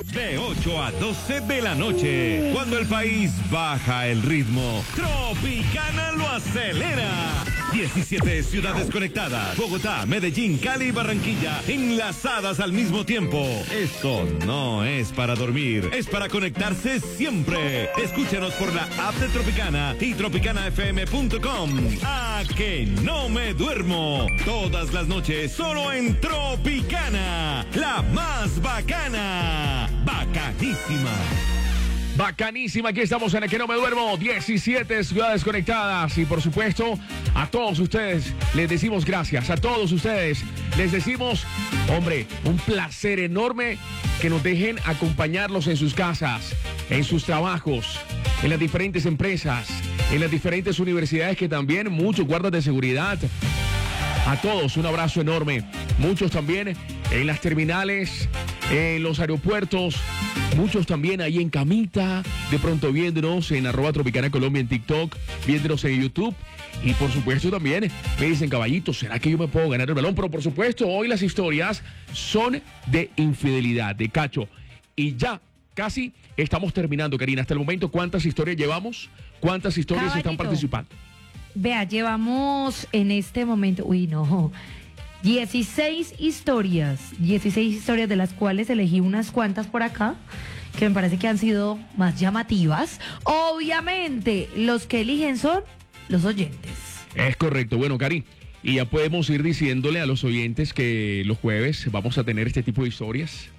De 8 a 12 de la noche, cuando el país baja el ritmo, Tropicana lo acelera. 17 ciudades conectadas, Bogotá, Medellín, Cali y Barranquilla, enlazadas al mismo tiempo. Esto no es para dormir, es para conectarse siempre. Escúchanos por la app de Tropicana y tropicanafm.com. ¡A que no me duermo! Todas las noches, solo en Tropicana, la más bacana. Bacanísima. Bacanísima, aquí estamos en el que no me duermo, 17 ciudades conectadas y por supuesto a todos ustedes les decimos gracias, a todos ustedes les decimos, hombre, un placer enorme que nos dejen acompañarlos en sus casas, en sus trabajos, en las diferentes empresas, en las diferentes universidades que también muchos guardas de seguridad. A todos un abrazo enorme, muchos también en las terminales, en los aeropuertos, muchos también ahí en camita, de pronto viéndonos en @Tropicana Colombia en TikTok, viéndonos en YouTube y por supuesto también me dicen, caballito, ¿será que yo me puedo ganar el balón? Pero por supuesto hoy las historias son de infidelidad, de cacho y ya casi estamos terminando, Karina. Hasta el momento, ¿cuántas historias llevamos? ¿Cuántas historias Caballito, están participando? Vea, llevamos en este momento, 16 historias de las cuales elegí unas cuantas por acá que me parece que han sido más llamativas. Obviamente, los que eligen son los oyentes. Es correcto. Bueno, Cari, y ya podemos ir diciéndole a los oyentes que los jueves vamos a tener este tipo de historias.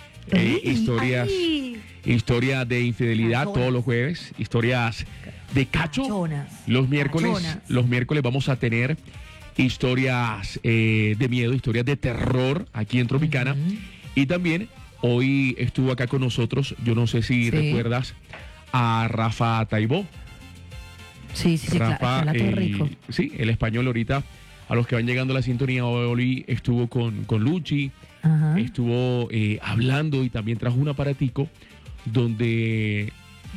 Historias de infidelidad Cachonas. todos los jueves, historias de cacho. Cachonas. Los miércoles vamos a tener historias de miedo, historias de terror aquí en Tropicana. Y también hoy estuvo acá con nosotros, yo no sé si recuerdas, a Rafa Taibó. Sí, Rafa, claro, rico. sí, el español ahorita, a los que van llegando a la sintonía, hoy estuvo con Luchi, estuvo hablando y también trajo un aparatico donde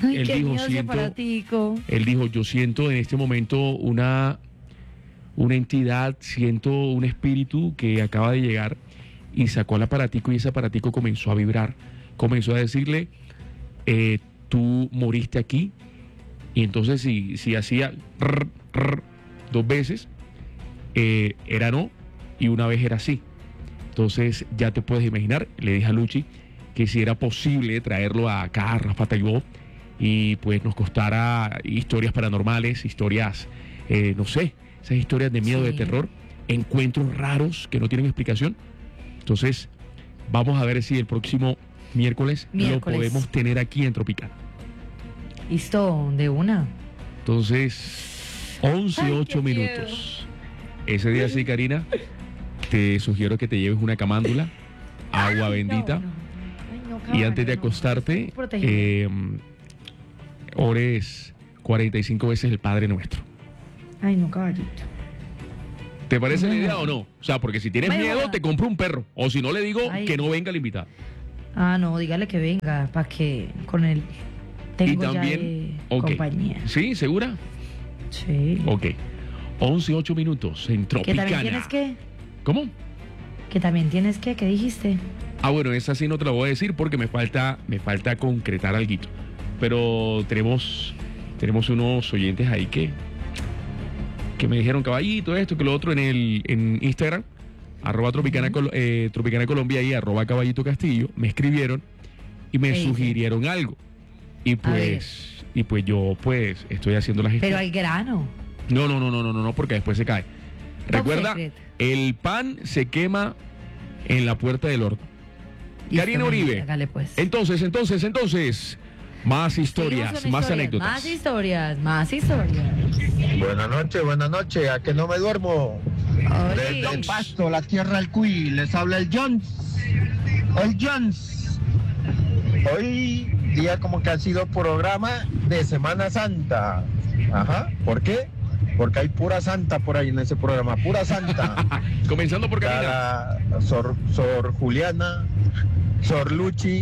él dijo, yo siento en este momento una entidad, siento un espíritu que acaba de llegar y sacó el aparatico y ese aparatico comenzó a vibrar, comenzó a decirle, tú moriste aquí. Y entonces si hacía 2 veces, era no, y una vez era sí. Entonces ya te puedes imaginar, le dije a Luchi que si era posible traerlo acá a Rafa Taibó y pues nos costara historias paranormales, historias, no sé, esas historias de miedo, de terror, encuentros raros que no tienen explicación. Entonces vamos a ver si el próximo miércoles lo podemos tener aquí en Tropicana. Listo, de una. Entonces, 11:08 minutos. Ese día sí, Karina, te sugiero que te lleves una camándula, agua bendita, y antes de acostarte, ores 45 veces el Padre Nuestro. Ay, no, caballito. ¿Te parece la idea o no? O sea, porque si tienes miedo, te compro un perro. O si no, le digo que no venga el invitado. Ah, no, dígale que venga, para que con él tengo y también, ya compañía. ¿Sí? ¿Segura? Sí. Ok. 11:08 minutos en Tropicana. ¿Que también tienes que? ¿Cómo? ¿Que también tienes que? ¿Qué dijiste? Ah, bueno, esa sí no te la voy a decir porque me falta concretar algo. Pero tenemos unos oyentes ahí que me dijeron, caballito, esto, que lo otro en Instagram, @Tropicana, Tropicana Colombia y @Caballito Castillo, me escribieron y me sugirieron algo. Y pues yo pues estoy haciendo la gestión. Pero al grano. No, porque después se cae. Recuerda, el pan se quema en la puerta del horno. Karina Uribe. Hágale pues. Entonces, más historias, más anécdotas. Más historias. Buenas noches, a que no me duermo. Desde el Pasto, la tierra del Cuy, les habla el Jones. Hoy día como que ha sido programa de Semana Santa. Ajá, ¿por qué? Porque hay pura santa por ahí en ese programa, pura santa. Comenzando por Karina. Sor Juliana, Sor Luchi,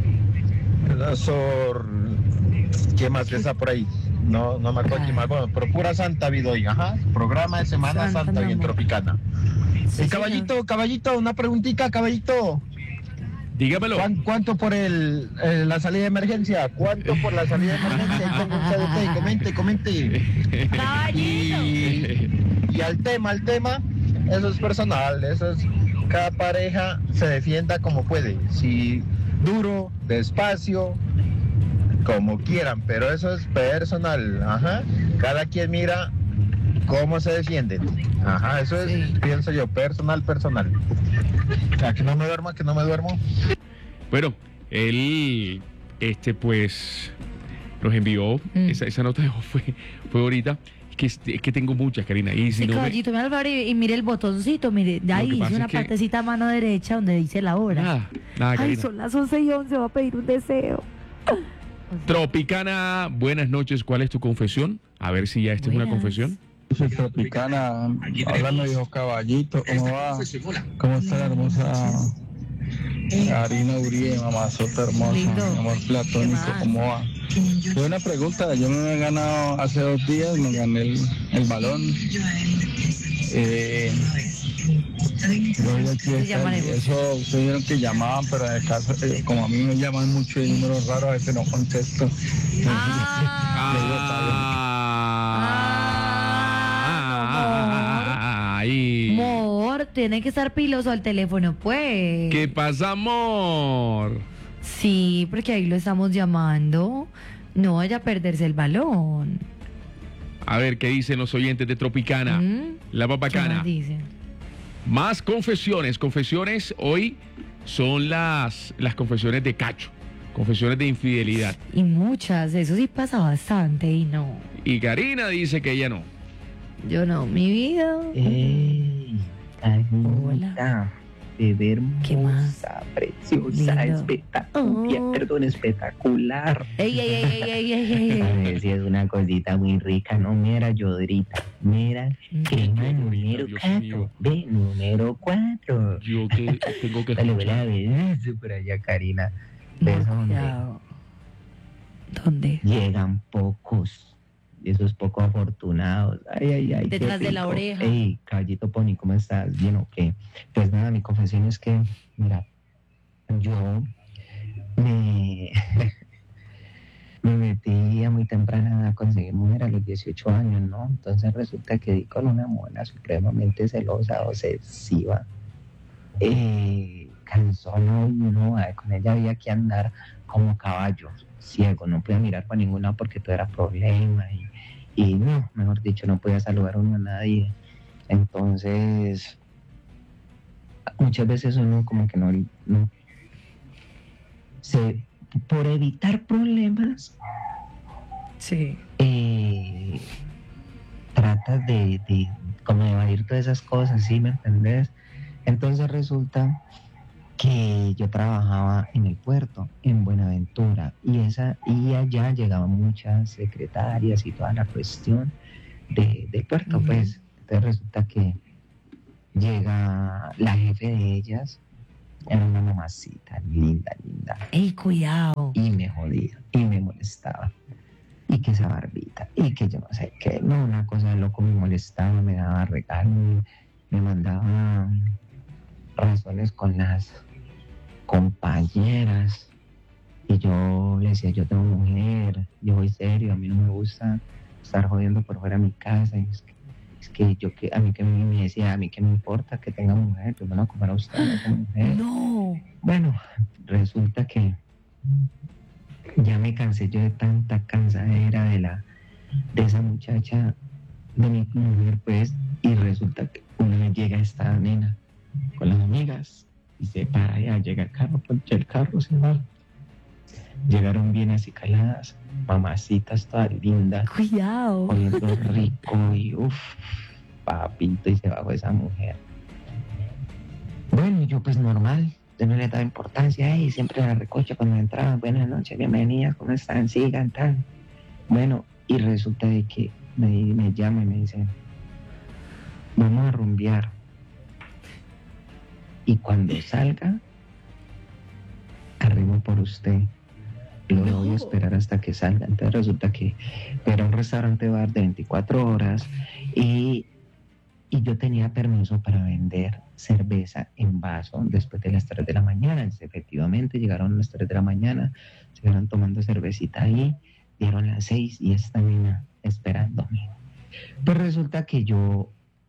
Sor... ¿Qué más está por ahí? No me acuerdo quién más. Bueno, pero pura santa ha habido hoy, ajá. Programa de Semana Santa bien Tropicana. Sí, Caballito, una preguntita, caballito. Dígamelo. ¿Cuánto por la salida de emergencia? ¿Cuánto por la salida de emergencia? Ahí tengo un CDT, comente. Caballito. Y al tema, eso es personal, eso es, cada pareja se defienda como puede, si duro, despacio, como quieran, pero eso es personal, ajá, cada quien mira cómo se defienden, ajá, eso es, pienso yo, personal. ¿A que no me duermo? Bueno, él, pues, nos envió esa nota de voz, fue ahorita. Es que tengo muchas, Karina. Y si Sí, no caballito, me Álvaro, y mire el botoncito, mire, de ahí dice una partecita a mano derecha donde dice la hora. Nada, Ay, Karina. son las 11:11, va a pedir un deseo. Tropicana, buenas noches. ¿Cuál es tu confesión? A ver si ya esta es una confesión. Yo soy Tropicana, hablando de caballito, ¿cómo va? ¿Cómo está la hermosa Karina Uribe, mamazota hermosa, Lindo. mi amor platónico, ¿cómo va? Fue una pregunta, yo me he ganado hace 2 días, me gané el balón. Eso ustedes dijeron que llamaban, pero en el caso, como a mí me llaman mucho y números raros, a veces no contesto. Amor, tiene que estar piloso al teléfono, pues. ¿Qué pasa, amor? Sí, porque ahí lo estamos llamando. No vaya a perderse el balón. A ver, ¿qué dicen los oyentes de Tropicana? La ¿Qué papacana. más dicen? Más confesiones. Confesiones hoy son las confesiones de cacho. Confesiones de infidelidad. Y muchas, eso sí pasa bastante y no. Y Karina dice que ella no. Yo no, mi vida. Hola. Bebé ¿Qué más? hermosa, preciosa, Lindo. espectacular. Ey. A ver si es una cosita muy rica, no, mira, Yodrita. Mira, crema número Dios 4. mío. Ve, número 4. Yo que tengo que Dale, escuchar. beso por allá, Karina. ¿Ves dónde? Cuidado. ¿Dónde? Llegan pocos. Esos poco afortunados. Ay. Detrás qué de la rico. oreja. Ey, caballito Pony, ¿cómo estás? ¿Bien o qué? Pues nada, mi confesión es que, mira, yo me metí a muy temprana edad a conseguir mujer a los 18 años, ¿no? Entonces resulta que di con una mona supremamente celosa, obsesiva, cansona, y no, con ella había que andar como caballo, ciego, no podía mirar para ningún lado porque todo era problema y no, mejor dicho, no podía saludar uno a nadie. Entonces, muchas veces uno como que no por evitar problemas, Sí. tratas de como de evadir todas esas cosas, ¿sí me entendés? Entonces resulta que yo trabajaba en el puerto, en Buenaventura, y allá llegaban muchas secretarias y toda la cuestión del puerto, pues. Entonces resulta que llega la jefe de ellas, era una mamacita linda, Ey, cuidado. y me jodía, y me molestaba, y que esa barbita, y que yo no sé qué, no, una cosa de loco, me molestaba, me daba regalos, me mandaba razones con las compañeras, y yo le decía, yo tengo mujer, yo voy serio, a mí no me gusta estar jodiendo por fuera de mi casa, y es que yo, que a mí que me decía, a mí que me importa que tenga mujer, yo me voy a comer a usted, no tengo mujer. No. Bueno, resulta que ya me cansé yo de tanta cansadera de esa muchacha, de mi mujer, pues, y resulta que una vez llega esta nena con las amigas y se para allá, llega el carro, poncha el carro, se va. Llegaron bien así caladas, mamacitas todas lindas, Cuidado. oliendo rico y uff, papito, y se bajó esa mujer. Bueno, yo pues normal, yo no le daba importancia, y siempre la recocho cuando entraban, buenas noches, bienvenidas, ¿cómo están? Sigan, tal. Bueno, y resulta de que me llama y me dice, vamos a rumbear. Y cuando salga, arribo por usted. Lo voy a esperar hasta que salga. Entonces resulta que era un restaurante bar de 24 horas y y yo tenía permiso para vender cerveza en vaso después de las 3 de la mañana. Efectivamente, llegaron las 3 de la mañana, se quedaron tomando cervecita ahí, dieron las 6 y esta niña esperándome. Pues resulta que yo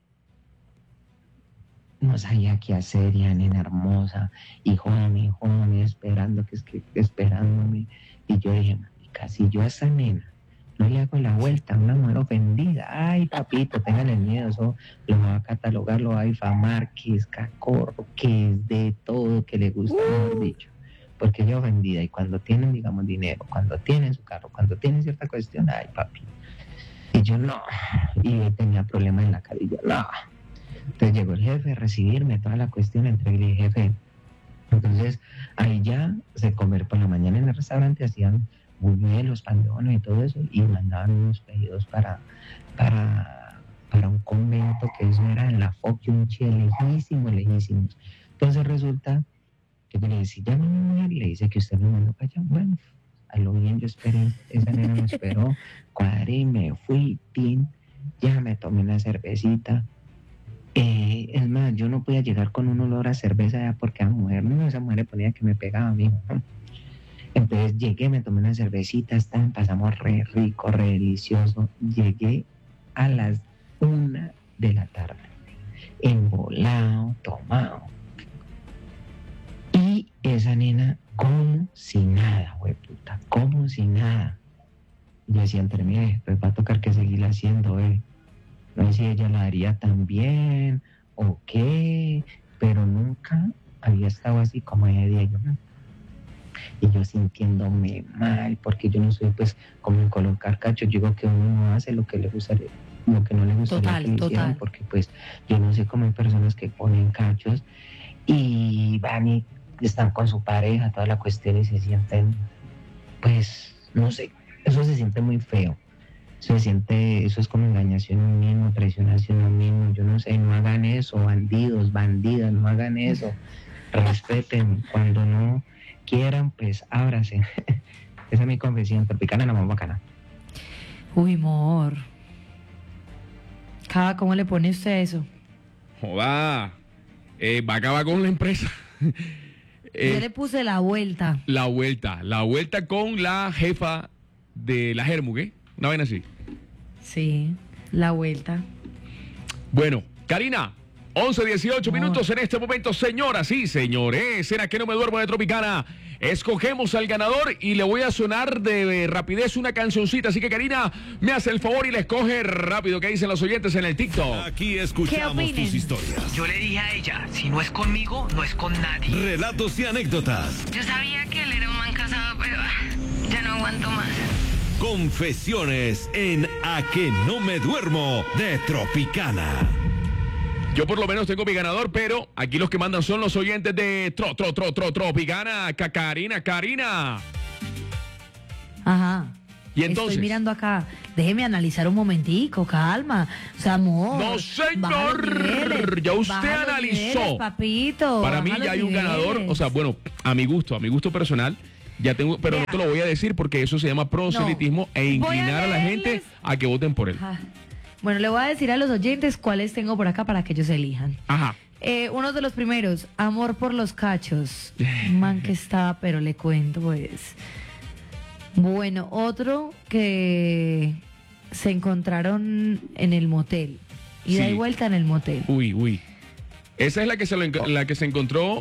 no sabía qué hacer, ya nena hermosa, y jódame, esperando, esperándome. Y yo dije, marica, si yo a esa nena no le hago la vuelta, una mujer ofendida, ay papito, téngale miedo, eso lo va a catalogar, lo va a difamar, que es cacorro, que es de todo, que le gusta, mejor dicho, porque ella es ofendida, y cuando tienen, digamos, dinero, cuando tienen su carro, cuando tienen cierta cuestión, ay papi, y yo no, y tenía problemas en la cara, y yo no. Entonces llegó el jefe a recibirme, toda la cuestión, entregué el jefe. Entonces ahí ya se comer por la mañana en el restaurante, hacían buñuelos, pan de bono y todo eso, y mandaban unos pedidos para un convento, que eso era en la Foque, un chile lejísimos. Entonces resulta que yo le decía, ya mi mujer, le dice que usted me mandó para allá. Bueno, a lo bien yo esperé, esa nena me esperó, cuadré, me fui, pin, ya me tomé una cervecita. Es más, yo no podía llegar con un olor a cerveza ya porque esa mujer le ponía que me pegaba a mí, ¿no? Entonces llegué, me tomé una cervecita, pasamos re rico, re delicioso. Llegué a las 1 de la tarde, embolado, tomado. Y esa nena como si nada, hueputa, como si nada. Yo decía entre mí, pues va a tocar que seguir haciendo, No sé si ella la haría tan bien o qué, pero nunca había estado así como ella día. Y yo sintiéndome mal, porque yo no soy pues como en colocar cachos. Yo digo que uno no hace lo que le gustaría, lo que no le gustaría que le hicieran, porque pues yo no sé cómo hay personas que ponen cachos y van y están con su pareja, toda la cuestión, y se sienten, pues, no sé, eso se siente muy feo. Eso es como engañación a uno mismo, traicionación a uno mismo, yo no sé, no hagan eso, bandidos, bandidas, no hagan eso, respeten, cuando no quieran, pues ábrase. Esa es mi confesión, Tropicana, la más bacana. Uy, amor. ¿Cómo le pone usted eso? Joda, va a acabar con la empresa. Yo le puse la vuelta. La vuelta con la jefa de la Germugue, una vaina así. Sí, la vuelta. Bueno, Karina, 11:18 minutos en este momento, señoras y señores. ¿Será que no me duermo de Tropicana? Escogemos al ganador y le voy a sonar de rapidez una cancioncita. Así que, Karina, me hace el favor y la escoge rápido. ¿Qué dicen los oyentes en el TikTok? Aquí escuchamos tus historias. Yo le dije a ella, si no es conmigo, no es con nadie. Relatos y anécdotas. Yo sabía que él era un man casado, pero ya no aguanto más. Confesiones en A que no me duermo de Tropicana. Yo por lo menos tengo mi ganador, pero aquí los que mandan son los oyentes de Tropicana. Karina. Ajá. Y entonces, estoy mirando acá. Déjeme analizar un momentico, calma. O sea, amor. No, señor. Ya usted analizó. Niveles, papito. Para mí ya hay un ganador. O sea, bueno, a mi gusto personal. Ya tengo, pero no te lo voy a decir porque eso se llama proselitismo e inclinar a la gente a que voten por él. Ajá. Bueno, le voy a decir a los oyentes cuáles tengo por acá para que ellos elijan. Ajá. Uno de los primeros, Amor por los cachos. Man que está, pero le cuento pues. Bueno, otro que se encontraron en el motel. Ida y vuelta en el motel. Uy. Esa es la que se encontró